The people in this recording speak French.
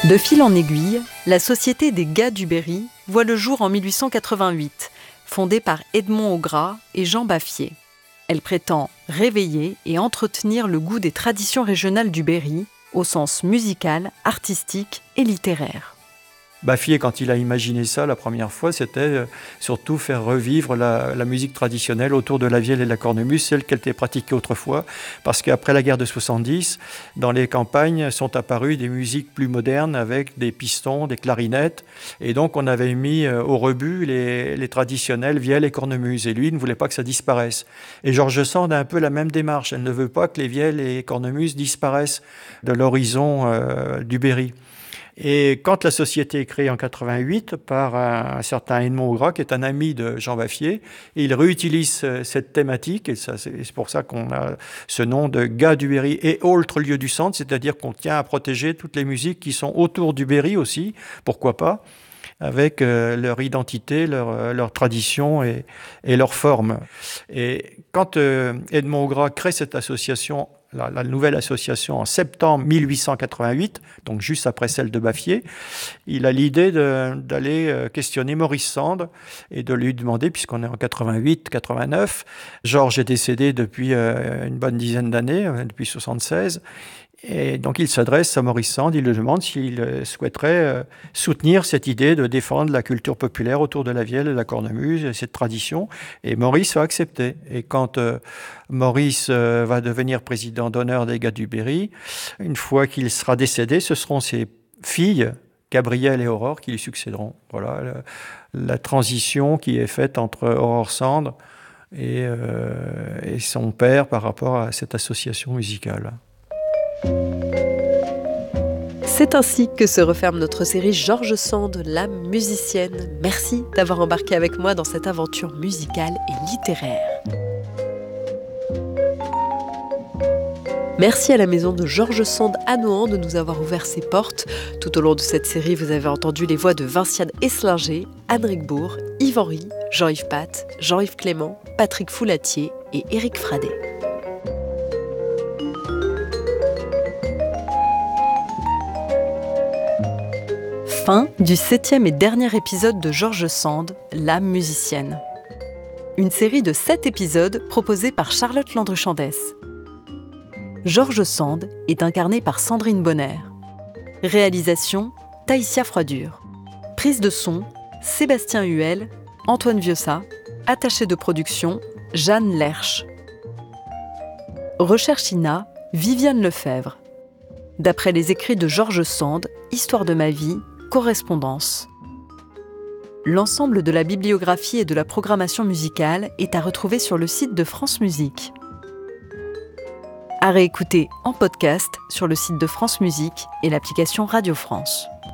De fil en aiguille, la Société des Gars du Berry voit le jour en 1888, fondée par Edmond Augraat et Jean Baffier. Elle prétend réveiller et entretenir le goût des traditions régionales du Berry, au sens musical, artistique et littéraire. Baffier, quand il a imaginé ça la première fois, c'était surtout faire revivre la musique traditionnelle autour de la vielle et de la cornemuse, celle qu'elle était pratiquée autrefois, parce qu'après la guerre de 70, dans les campagnes sont apparues des musiques plus modernes avec des pistons, des clarinettes, et donc on avait mis au rebut les traditionnelles vielles et cornemuses, et lui il ne voulait pas que ça disparaisse. Et George Sand a un peu la même démarche, elle ne veut pas que les vielles et cornemuses disparaissent de l'horizon du Berry. Et quand la société est créée en 88 par un certain Edmond Augraat, qui est un ami de Jean Baffier, il réutilise cette thématique, et c'est pour ça qu'on a ce nom de Gars du Berry et autres lieux du centre, c'est-à-dire qu'on tient à protéger toutes les musiques qui sont autour du Berry aussi, pourquoi pas, avec leur identité, leur tradition et leur forme. Et quand Edmond Augraat crée cette association, la nouvelle association en septembre 1888, donc juste après celle de Baffier, il a l'idée d'aller questionner Maurice Sand et de lui demander, puisqu'on est en 88-89, Georges est décédé depuis une bonne dizaine d'années, depuis 76, et donc il s'adresse à Maurice Sand, il lui demande s'il souhaiterait soutenir cette idée de défendre la culture populaire autour de la vielle et de la cornemuse, et cette tradition, et Maurice va accepter. Et quand Maurice va devenir président d'honneur des Gars du Berry, une fois qu'il sera décédé, ce seront ses filles, Gabrielle et Aurore, qui lui succéderont. Voilà la transition qui est faite entre Aurore Sand et son père par rapport à cette association musicale. C'est ainsi que se referme notre série George Sand, l'âme musicienne. Merci d'avoir embarqué avec moi dans cette aventure musicale et littéraire. Merci à la maison de George Sand à Nohant de nous avoir ouvert ses portes. Tout au long de cette série, vous avez entendu les voix de Vinciane Esslinger, Anne Rigbourg, Yves Henry, Jean-Yves Pat, Jean-Yves Clément, Patrick Foulatier et Éric Fradet. Fin du 7e et dernier épisode de George Sand, l'âme musicienne. Une série de 7 épisodes proposés par Charlotte Landru-Chandès. George Sand est incarné par Sandrine Bonner. Réalisation, Taïsia Froidure. Prise de son, Sébastien Huel, Antoine Vieussat. Attaché de production, Jeanne Lerche. Recherche INA, Viviane Lefebvre. D'après les écrits de George Sand, Histoire de ma vie, correspondance. L'ensemble de la bibliographie et de la programmation musicale est à retrouver sur le site de France Musique. À réécouter en podcast sur le site de France Musique et l'application Radio France.